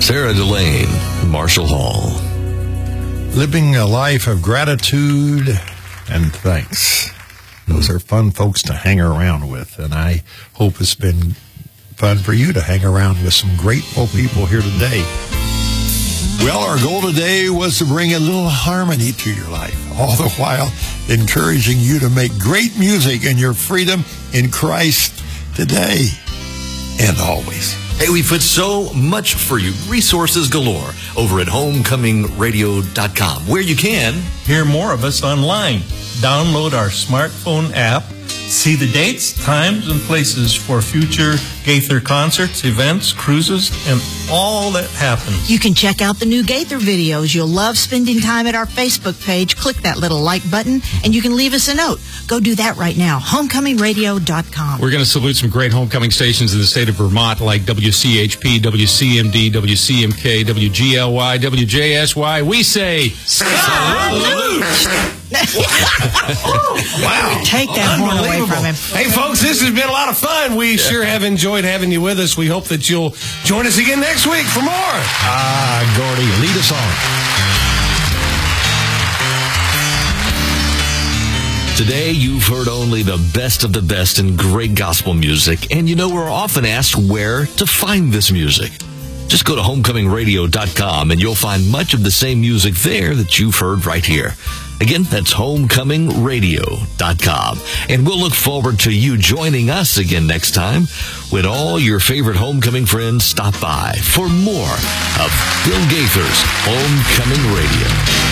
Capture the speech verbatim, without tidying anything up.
Sarah Delane, Marshall Hall. Living a life of gratitude and thanks. Those are fun folks to hang around with, and I hope it's been fun for you to hang around with some grateful people here today. Well, our goal today was to bring a little harmony to your life, all the while encouraging you to make great music in your freedom in Christ today and always. Hey, we put so much for you. Resources galore over at homecoming radio dot com, where you can hear more of us online. Download our smartphone app. See the dates, times, and places for future Gaither concerts, events, cruises, and all that happens. You can check out the new Gaither videos. You'll love spending time at our Facebook page. Click that little like button, and you can leave us a note. Go do that right now. homecoming radio dot com. We're going to salute some great homecoming stations in the state of Vermont, like W C H P, W C M D, W C M K, W G L Y, W J S Y. We say, salute! Wow. Take that horn away from him. Hey, folks, this has been a lot of fun. We yeah. sure have enjoyed having you with us. We hope that you'll join us again next week for more. Ah, Gordy, lead us on. Today, you've heard only the best of the best in great gospel music, and you know we're often asked where to find this music. Just go to homecoming radio dot com, and you'll find much of the same music there that you've heard right here. Again, that's homecoming radio dot com. And we'll look forward to you joining us again next time when all your favorite homecoming friends stop by for more of Bill Gaither's Homecoming Radio.